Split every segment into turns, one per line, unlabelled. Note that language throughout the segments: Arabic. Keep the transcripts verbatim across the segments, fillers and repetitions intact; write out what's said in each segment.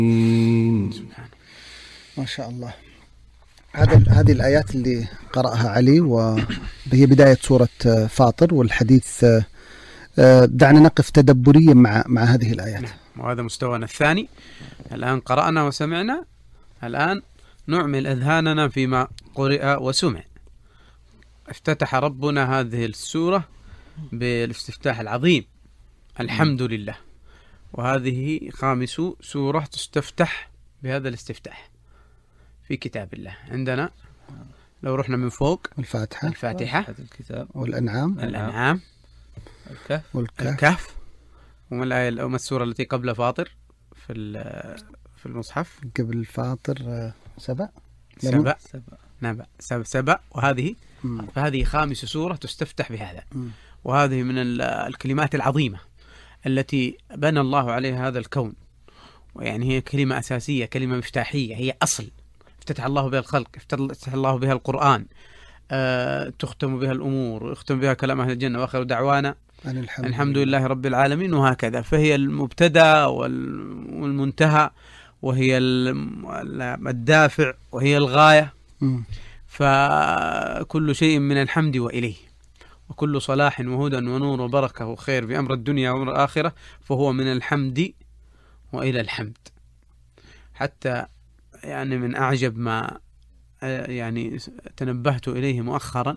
ما شاء الله. هذا هذه الآيات اللي قرأها علي وهي بداية سورة فاطر، والحديث دعنا نقف تدبريا مع مع هذه الآيات.
وهذا مستوانا الثاني. الآن قرأنا وسمعنا، الآن نعمل أذهاننا فيما قرئ وسمع. افتتح ربنا هذه السورة بالاستفتاح العظيم الحمد لله، وهذه خامس سورة تستفتح بهذا الاستفتاح في كتاب الله. عندنا لو رحنا من فوق
الفاتحة
الفاتحة
الكتاب
والأنعام
الأنعام
الكهف
والكهف,
الكهف. وما الآية وما السورة التي قبل فاطر في في المصحف؟
قبل فاطر سبأ
سبأ
سبأ
نبأ سبأ, سبأ. وهذه
مم.
فهذه خامس سورة تستفتح بهذا.
مم.
وهذه من الكلمات العظيمة التي بنى الله عليها هذا الكون، ويعني هي كلمة أساسية، كلمة مفتاحية، هي أصل افتتح الله بها الخلق، افتتح الله بها القرآن، أه تختم بها الأمور، يختم بها كلام أهل الجنة، وآخر دعوانا
الحمد,
الحمد لله رب العالمين، وهكذا. فهي المبتدأ والمنتهى، وهي الدافع، وهي الغاية.
مم.
فكل شيء من الحمد وإليه، وكل صلاح وهدى ونور وبركة وخير بأمر الدنيا وأمر الآخرة فهو من الحمد وإلى الحمد. حتى يعني من أعجب ما يعني تنبهت إليه مؤخرا،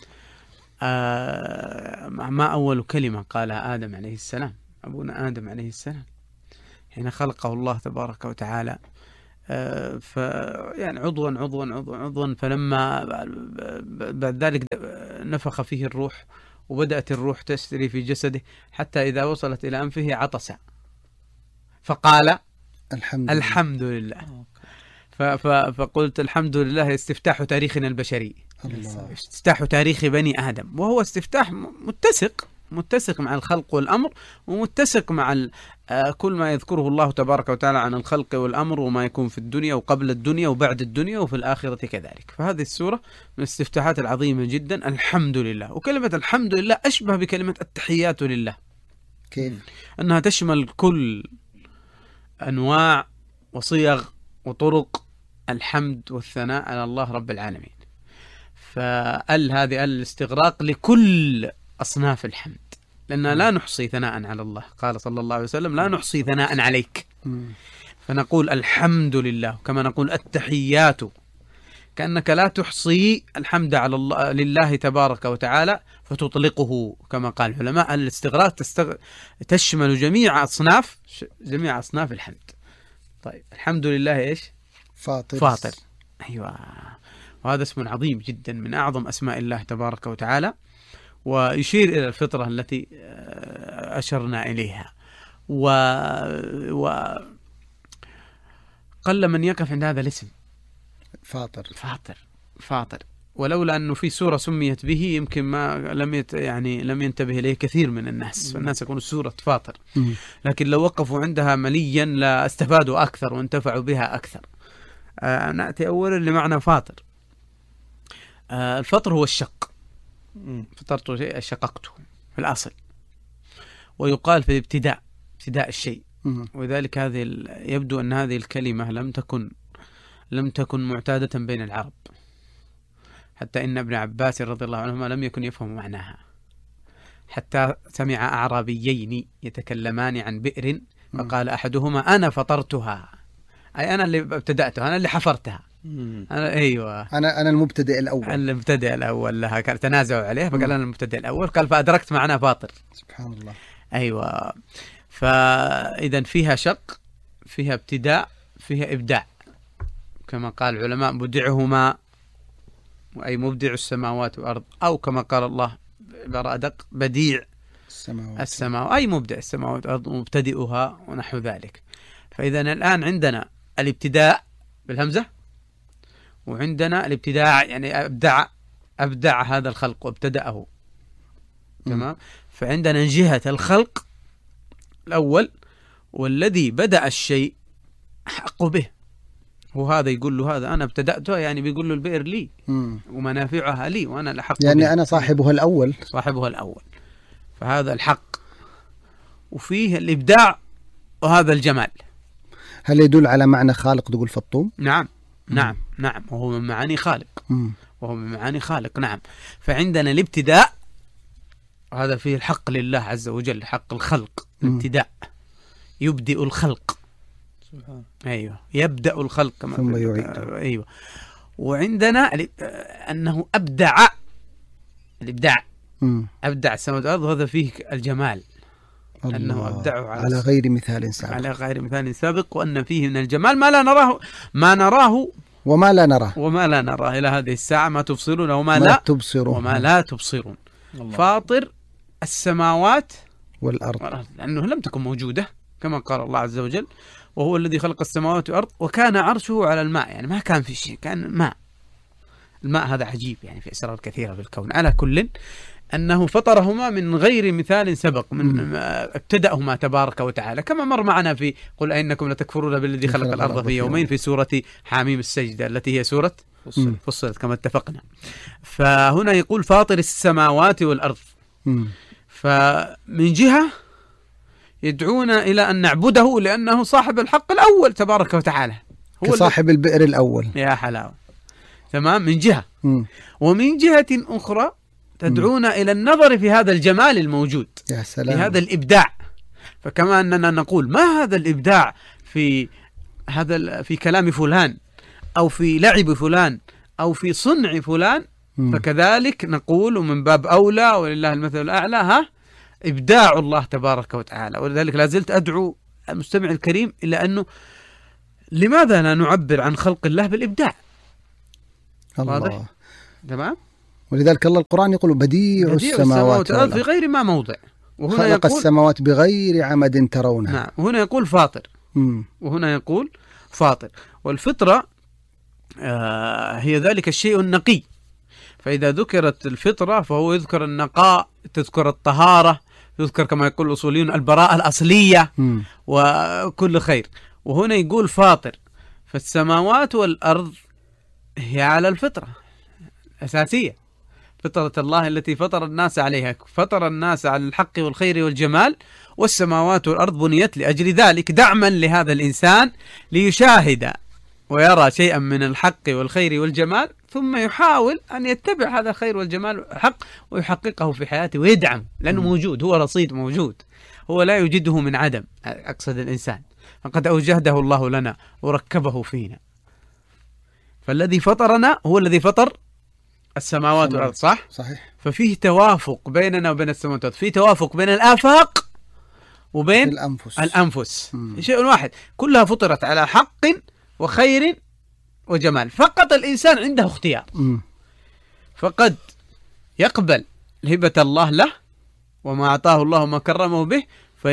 آه ما أول كلمة قالها آدم عليه السلام، أبونا آدم عليه السلام، حين خلقه الله تبارك وتعالى، آه ف يعني عضوا عضوا عضوا عضوا فلما بعد ذلك نفخ فيه الروح، وبدأت الروح تسري في جسده حتى إذا وصلت إلى أنفه عطس فقال
الحمد,
الحمد لله. فقلت الحمد لله استفتاح تاريخنا البشري،
الله.
استفتاح تاريخ بني آدم، وهو استفتاح متسق متسق مع الخلق والأمر، ومتسق مع كل ما يذكره الله تبارك وتعالى عن الخلق والأمر، وما يكون في الدنيا وقبل الدنيا وبعد الدنيا وفي الآخرة كذلك. فهذه السورة من الاستفتاحات العظيمة جدا، الحمد لله. وكلمة الحمد لله أشبه بكلمة التحيات لله.
كيف؟
أنها تشمل كل أنواع وصيغ وطرق الحمد والثناء على الله رب العالمين. فال هذه الاستغراق لكل أصناف الحمد، لأننا لا نحصي ثناء على الله. قال صلى الله عليه وسلم لا نحصي ثناء عليك. فنقول الحمد لله، كما نقول التحيات، كأنك لا تحصي الحمد على الله لله تبارك وتعالى فتطلقه، كما قال العلماء الاستغراق تستغ... تشمل جميع أصناف جميع أصناف الحمد. طيب الحمد لله إيش؟
فاطر.
فاطر، أيوة. وهذا اسم عظيم جدا من أعظم أسماء الله تبارك وتعالى، ويشير إلى الفطرة التي أشرنا إليها. و... و... قل من يقف عند هذا الاسم
فاطر
فاطر فاطر ولولا أنه في سورة سميت به يمكن ما لم يت يعني لم ينتبه إليه كثير من الناس، فالناس يقولون سورة فاطر، لكن لو وقفوا عندها مليا لا استفادوا أكثر وانتفعوا بها أكثر. آه نأتي أولا لمعنى فاطر. آه الفطر هو الشق، فطرت شيء شققته في الأصل، ويقال في الابتداء ابتداء الشيء. وذلك هذه يبدو أن هذه الكلمة لم تكن لم تكن معتادة بين العرب، حتى إن ابن عباس رضي الله عنهما لم يكن يفهم معناها، حتى سمع أعرابيين يتكلمان عن بئر فقال أحدهما أنا فطرتها، أي أنا اللي ابتدأتها، أنا اللي حفرتها. أنا أيوة
أنا أنا المبتدئ الأول
المبتدئ الأول لها، كان تنازعوا عليه فقال أنا المبتدئ الأول، قال فأدركت معنى فاطر.
سبحان الله.
أيوة. فإذا فيها شق، فيها ابتداء، فيها إبداع، كما قال العلماء بدعهما، أي مبدع السماوات والأرض، أو كما قال الله بعبارة أدق بديع
السماوات
السماوات، أي مبدع السماوات والأرض ومبتدئها ونحو ذلك. فإذا الآن عندنا الابتداء بالهمزة، وعندنا الابتداع يعني أبدع أبدع هذا الخلق وابتدأه. تمام. فعندنا جهة الخلق الأول، والذي بدأ الشيء حق به، وهذا يقول له هذا أنا ابتدأته، يعني بيقول له البئر لي
مم.
ومنافعها لي وأنا لحق
يعني
به.
أنا صاحبها الأول
صاحبها الأول، فهذا الحق، وفيه الإبداع وهذا الجمال.
هل يدل على معنى خالق تقول فطوم؟
نعم
مم.
نعم نعم، وهو من معاني خالق،
مم.
وهو من معاني خالق. نعم. فعندنا الابتداء، هذا فيه الحق لله عز وجل، حق الخلق، الابتداء، يبدئ الخلق.
سبحان.
أيوه، يبدأ الخلق كما
ثم يعيد.
أيوه. وعندنا أنه أبدع، الإبداع،
مم.
أبدع السماوات والأرض، وهذا فيه الجمال،
الله.
أنه أبدعه على,
على غير مثال سابق.
على غير مثال سابق، وأن فيه من الجمال ما لا نراه، ما نراه
وما لا نراه،
وما لا نراه إلى هذه الساعة، ما تبصرون وما
ما
لا
تبصرون
وما لا تبصرون.
الله.
فاطر السماوات
والأرض،
والأرض، لأنه لم تكن موجودة كما قال الله عز وجل، وهو الذي خلق السماوات والأرض وكان عرشه على الماء، يعني ما كان في شيء، كان ماء. الماء هذا عجيب، يعني في أسرار كثيرة في الكون. على كل أنه فطرهما من غير مثال سبق، من ابتدأهما تبارك وتعالى، كما مر معنا في قل أئنكم لتكفرون بالذي خلق الأرض في يومين، في سورة حاميم السجدة التي هي سورة
فصل.
فصلت كما اتفقنا. فهنا يقول فاطر السماوات والأرض.
مم.
فمن جهة يدعونا إلى أن نعبده لأنه صاحب الحق الأول تبارك وتعالى، هو
كصاحب البئر الأول.
يا حلاوة. تمام، من جهة.
مم.
ومن جهة أخرى تدعونا إلى النظر في هذا الجمال الموجود،
يا سلام.
في هذا الإبداع. فكما أننا نقول ما هذا الإبداع في هذا في كلام فلان، أو في لعب فلان، أو في صنع فلان،
مم.
فكذلك نقول ومن باب أولى ولله المثل الأعلى ها إبداع الله تبارك وتعالى. ولذلك لا زلت أدعو المستمع الكريم إلى أنه لماذا لا نعبر عن خلق الله بالإبداع؟ واضح؟
الله.
تمام.
ولذلك الله القرآن يقول بديع,
بديع
السماوات
والأرض في غير ما موضع، وهنا
خلق
يقول
السماوات بغير عمد ترونها.
نعم، وهنا يقول فاطر.
مم.
وهنا يقول فاطر. والفطرة آه هي ذلك الشيء النقي، فإذا ذكرت الفطرة فهو يذكر النقاء، تذكر الطهارة، يذكر كما يقول الأصوليون البراءة الأصلية
مم.
وكل خير. وهنا يقول فاطر، فالسماوات والأرض هي على الفطرة أساسية، فطرة الله التي فطر الناس عليها، فطر الناس على الحق والخير والجمال، والسماوات والأرض بنيت لأجل ذلك، دعما لهذا الإنسان ليشاهد ويرى شيئا من الحق والخير والجمال، ثم يحاول أن يتبع هذا الخير والجمال والحق ويحققه في حياته ويدعم، لأنه موجود، هو رصيد موجود، هو لا يوجده من عدم، أقصد الإنسان، فقد أوجده الله لنا وركبه فينا. فالذي فطرنا هو الذي فطر السماوات والأرض، صح؟
صحيح.
ففيه توافق بيننا وبين السماوات والأرض، فيه توافق بين الآفاق وبين
الأنفس,
الأنفس.
مم.
شيء واحد، كلها فطرت على حق وخير وجمال، فقط الإنسان عنده اختيار،
مم.
فقد يقبل هبة الله له وما أعطاه الله وما كرمه به،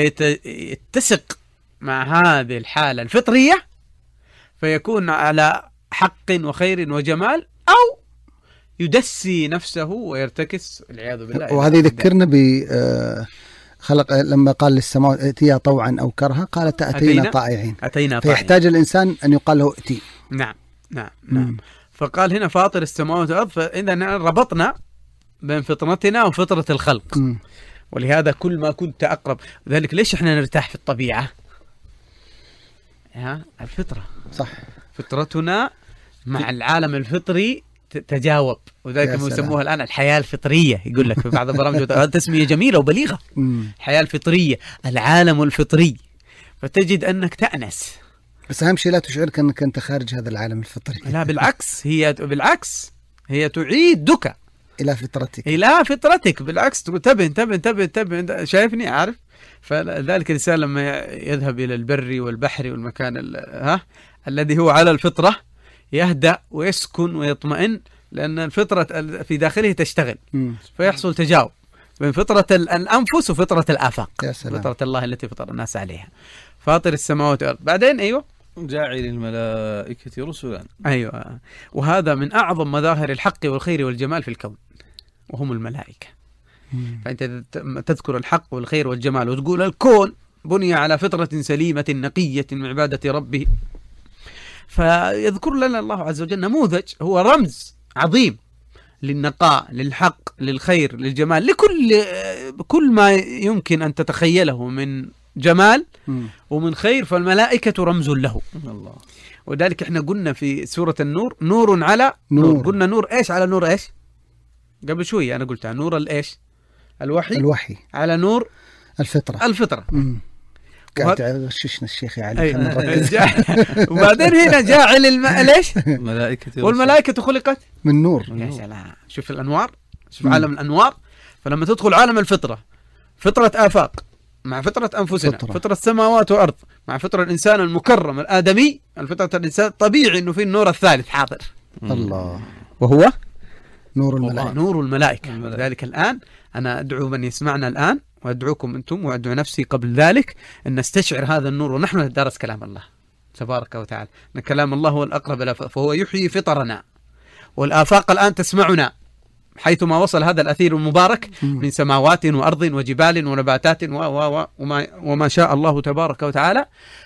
فيتسق مع هذه الحالة الفطرية، فيكون على حق وخير وجمال، أو يدسي نفسه ويرتكس والعياذ بالله.
وهذا يذكرنا ب خلق لما قال للسماوات ائتيا طوعا أو كرها، قالت أتينا طائعين.
أتينا طائعين.
فيحتاج الإنسان أن يقال له ائتي.
نعم نعم نعم. فقال هنا فاطر السماوات والأرض، فإذا ربطنا بين فطرتنا وفطرة الخلق.
م.
ولهذا كل ما كنت أقرب، ذلك ليش إحنا نرتاح في الطبيعة؟ ها الفطرة،
صح.
فطرتنا مع العالم الفطري تجاوب، وذلك ما يسموها الآن الحياة الفطرية، يقول لك في بعض البرامج، هذه تسمية جميلة وبليغة، الحياة الفطرية، العالم الفطري، فتجد أنك تأنس.
بس أهم شيء لا تشعرك أنك أنت خارج هذا العالم الفطري.
لا بالعكس، هي بالعكس هي تعيدك
إلى فطرتك،
إلى فطرتك، بالعكس تقول انتبه انتبه انتبه انتبه، شايفني عارف. فذلك الإنسان لما يذهب إلى البر والبحر والمكان ها الذي هو على الفطرة يهدأ ويسكن ويطمئن، لأن الفطرة في داخله تشتغل، م. فيحصل تجاوب بين فطرة الأنفس وفطرة الآفاق،
يا سلام.
فطرة الله التي فطر الناس عليها. فاطر السماوات والأرض. بعدين أيوه
جاعل الملائكة رسلا.
أيوه، وهذا من أعظم مظاهر الحق والخير والجمال في الكون، وهم الملائكة. مم. فأنت تذكر الحق والخير والجمال وتقول الكون بني على فطرة سليمة نقية من عبادة ربه، فيذكر لنا الله عز وجل نموذج هو رمز عظيم للنقاء، للحق، للخير، للجمال، لكل كل ما يمكن أن تتخيله من جمال
مم.
ومن خير، فالملائكة رمز له.
الله.
وذلك احنا قلنا في سورة النور نور على
نور.
نور. قلنا نور ايش على نور ايش؟ قبل شوية انا قلتها نور الايش؟ الوحي
الوحي
على نور
الفطرة.
الفطرة.
مم.
وهذا-
قاعد غششنا الشيخ يا علي.
أي.
خلنا نركز.
جا- وبعدين هنا جاعل الم... ليش؟
ملائكة
والملائكة خلقت
من نور.
يا سلام، شوف الأنوار، شوف عالم الأنوار. فلما تدخل عالم الفطرة، فطرة آفاق مع فطرة أنفسنا،
فطرة.
فطرة سماوات وأرض مع فطرة الإنسان المكرم الآدمي، الفطرة الإنسان طبيعي إنه في النور الثالث حاضر،
الله.
وهو
نور الملائكة.
نور الملائكة.
الملائكة.
لذلك الآن أنا أدعو من يسمعنا الآن، وأدعوكم أنتم، وأدعو نفسي قبل ذلك، أن نستشعر هذا النور ونحن ندرس كلام الله تبارك وتعالى. أن كلام الله هو الأقرب إلى، فهو يحيي فطرنا، والآفاق الآن تسمعنا حيثما وصل هذا الأثير المبارك من سماوات وأرض وجبال ونباتات و و وما, وما شاء الله تبارك وتعالى.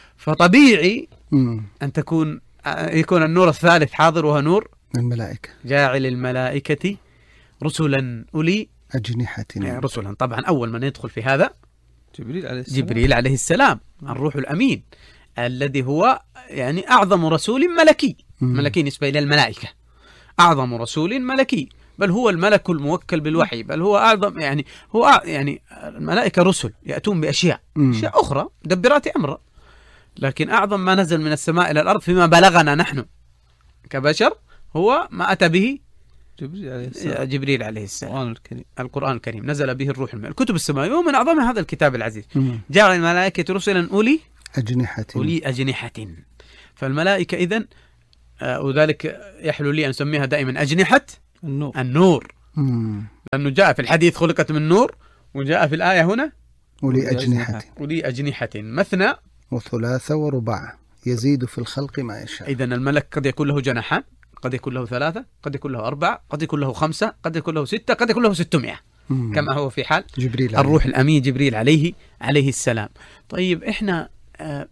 فطبيعي
مم.
أن تكون يكون النور الثالث حاضر، وهو نور
الملائكة.
جاعل الملائكة رسلا أولي
أجنحة.
يعني رسلا. طبعا أول من يدخل في هذا
جبريل عليه السلام.
جبريل عليه السلام، الروح الأمين، الذي هو يعني أعظم رسول ملكي.
مم.
ملكي نسبة إلى الملائكة، أعظم رسول ملكي، بل هو الملك الموكل بالوحي، بل هو أعظم يعني هو أع... يعني الملائكة رسل يأتون بأشياء
مم.
أشياء أخرى مدبرات أمر، لكن أعظم ما نزل من السماء إلى الأرض فيما بلغنا نحن كبشر هو ما أتى به
جبريل عليه السلام.
جبريل عليه السلام.
القرآن الكريم.
القرآن الكريم نزل به الروح الملك. الكتب السماوية ومن أعظمها هذا الكتاب العزيز.
مم.
جعل الملائكة رسلا أولي
أجنحة.
أولي أجنحة. فالملائكة إذن آه وذلك يحلو لي أن أسميها دائما أجنحة
النور.
النور،
مم.
لأنه جاء في الحديث خلقت من نور، وجاء في الآية هنا
أولي أجنحة.
أولي أجنحة مثنى
وثلاثة ورباع يزيد في الخلق ما يشاء.
إذن الملك قد يكون له جناحان، قد يكون له ثلاثة، قد يكون له أربعة، قد يكون له خمسة، قد يكون له ستة، قد يكون له ستمائة،
مم.
كما هو في حال
جبريل
الروح الأمين جبريل عليه عليه السلام. طيب إحنا آه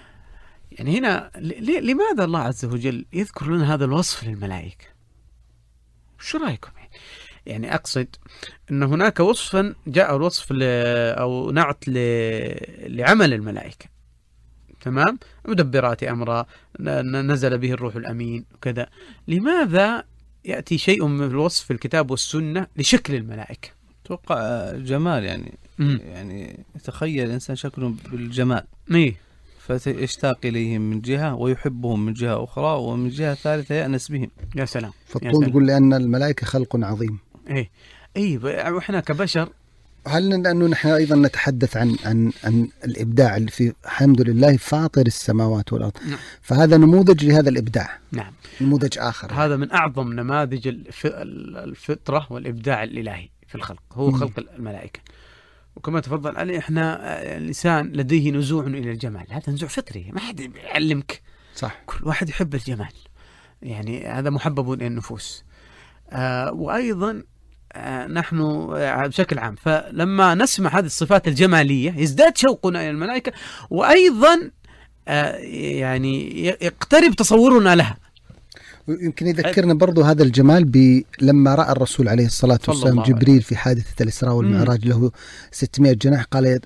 يعني هنا ل- لماذا الله عز وجل يذكر لنا هذا الوصف للملائكة؟ شو رأيكم؟ يعني أقصد أن هناك وصفا جاء الوصف ل أو نعت ل... لعمل الملائكة، تمام؟ مدبرات أمرا، ن- نزل به الروح الأمين وكذا. لماذا يأتي شيء من الوصف في الكتاب والسنة لشكل الملائكة؟
توقع جمال يعني.
مم.
يعني يتخيل الإنسان شكله بالجمال،
إيه
فيشتاق إليهم من جهة ويحبهم من جهة أخرى، ومن جهة ثالثة يأنس بهم.
يا سلام. يا
فالطول
سلام.
تقول لأن الملائكة خلق عظيم.
إيه إيه وإحنا كبشر
هل لأنه نحن أيضا نتحدث عن عن عن الإبداع اللي في الحمد لله فاطر السماوات والأرض.
نعم.
فهذا نموذج لهذا الإبداع.
نعم،
نموذج آخر.
هذا من أعظم نماذج الف... الفطرة والإبداع الإلهي في الخلق، هو
مم.
خلق الملائكة. وكما تفضل علي، إحنا الإنسان لديه نزوع إلى الجمال، هذا نزوع فطري، ما حد يعلمك،
صح.
كل واحد يحب الجمال، يعني هذا محبب إلى النفوس. آه وأيضا آه نحن آه بشكل عام، فلما نسمع هذه الصفات الجمالية يزداد شوقنا إلى الملائكة، وأيضا آه يعني يقترب تصورنا لها.
يمكن يذكرنا برضو هذا الجمال ب لما رأى الرسول عليه الصلاة والسلام جبريل في حادثة الإسراء والمعراج له ستمائة جناح، قال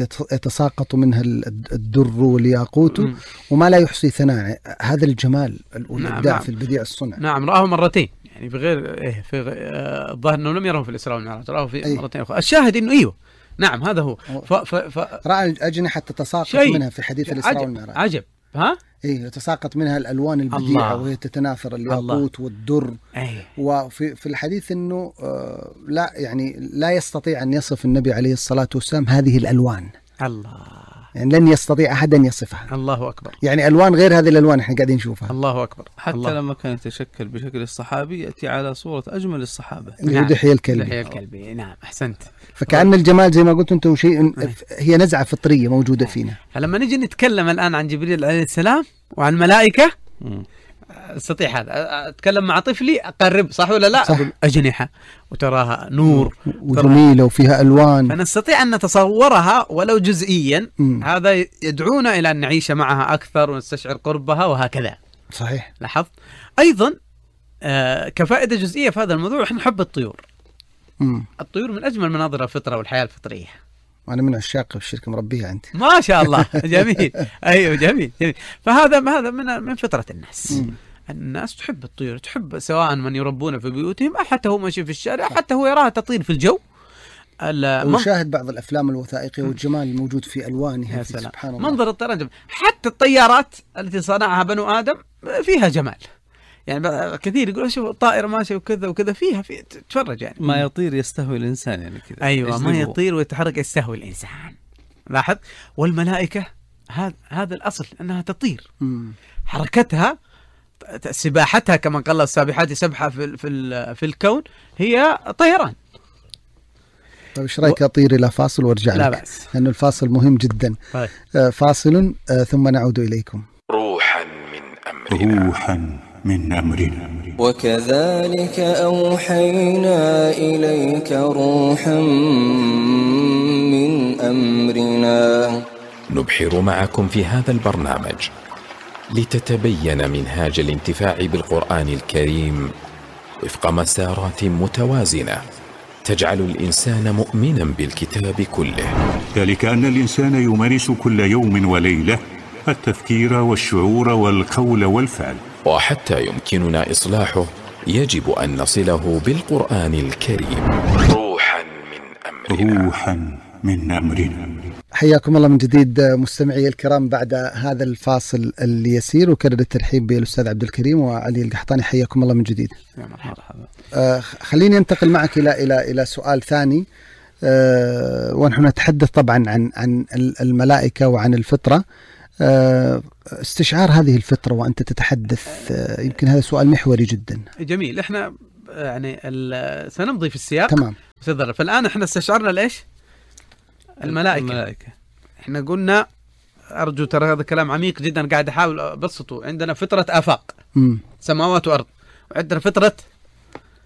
يتساقط منها الدر والياقوت وما لا يحصي ثناء. هذا الجمال والإبداع نعم في البديع الصنع.
نعم، رآه مرتين يعني بغير إيه في الظاهر أنه لم يره في الإسراء والمعراج، رآه في أيه. مرتين أخرى. الشاهد أنه إيوه نعم هذا هو. ف ف ف
رأى الأجنحة تتساقط منها في حديث الإسراء والمعراج.
عجب. ها؟
ايه يتساقط منها الالوان البديعه وهي تتناثر الياقوت والدر.
أيه.
وفي في الحديث انه آه لا يعني لا يستطيع ان يصف النبي عليه الصلاه والسلام هذه الالوان.
الله،
يعني لن يستطيع احد ان يصفها.
الله اكبر.
يعني الوان غير هذه الالوان احنا قاعدين نشوفها.
الله اكبر.
حتى
الله.
لما كان يتشكل بشكل الصحابي ياتي على صوره اجمل الصحابه.
نعم. دحية الكلبي.
دحية الكلبي. نعم احسنت.
فكأن الجمال زي ما قلت انتم شيء هي نزعه فطريه موجوده فينا.
فلما نجي نتكلم الان عن جبريل عليه السلام وعن الملائكه استطيع هذا اتكلم مع طفلي اقرب، صح ولا لا؟
صح.
اقول اجنحه وتراها نور
وجميله وفيها الوان،
فنستطيع ان نتصورها ولو جزئيا.
م.
هذا يدعونا الى ان نعيش معها اكثر ونستشعر قربها وهكذا.
صحيح.
لاحظت ايضا آه كفائده جزئيه في هذا الموضوع، احنا نحب الطيور.
م.
الطيور من اجمل مناظر الفطره والحياه الفطريه.
أنا من عشاق الشركة مربيها عندي.
ما شاء الله جميل. أيوه جميل جميل. فهذا هذا من من فطرة الناس. م. الناس تحب الطيور، تحب سواء من يربون في بيوتهم أو حتى هو ماشي في الشارع حتى هو يراها تطير في الجو.
وشاهد بعض الأفلام الوثائقية والجمال الموجود في ألوانها.
سبحان الله. منظر الطيران، حتى الطيارات التي صنعها بنو آدم فيها جمال. يعني كثير يقول شوف الطائرة ماشية وكذا وكذا، فيها في تتفرج يعني.
ما يطير يستهوي الإنسان يعني كذا.
أيوة ما يطير ويتحرك يستهوي الإنسان. لاحظ. والملائكة هذا هذا الأصل أنها تطير. م. حركتها سباحتها كما قال السابحات سبحة في في في الكون هي طيران.
طيب ايش رايك اطير الى فاصل وارجع لك؟
لا بأس.
لانه الفاصل مهم جدا.
طيب.
آه فاصل آه ثم نعود اليكم.
روحا من امرنا
روحا من امرنا
وكذلك اوحينا اليك روحا من امرنا.
نبحر معكم في هذا البرنامج لتتبين منهاج الانتفاع بالقرآن الكريم وفق مسارات متوازنة تجعل الإنسان مؤمنا بالكتاب كله.
ذلك أن الإنسان يمارس كل يوم وليلة التفكير والشعور والقول والفعل،
وحتى يمكننا إصلاحه يجب أن نصله بالقرآن الكريم. روحا من أمرنا
روحا من أمرنا.
حياكم الله من جديد مستمعي الكرام بعد هذا الفاصل اليسير، وكرر الترحيب بالأستاذ عبد الكريم وعلي القحطاني. حياكم الله من جديد.
مرحبا.
آه خليني انتقل معك إلى إلى إلى سؤال ثاني. آه ونحن نتحدث طبعا عن عن الملائكة وعن الفطرة. آه استشعار هذه الفطرة وأنت تتحدث، آه يمكن هذا سؤال محوري جدا.
جميل. احنا يعني سنمضي في السياق.
تمام.
فالآن احنا استشعرنا ليش؟ الملائكة. الملائكة احنا قلنا، أرجو ترى هذا كلام عميق جدا قاعد أحاول أبسطه. عندنا فطرة آفاق، م. سماوات وأرض، وعندنا فطرة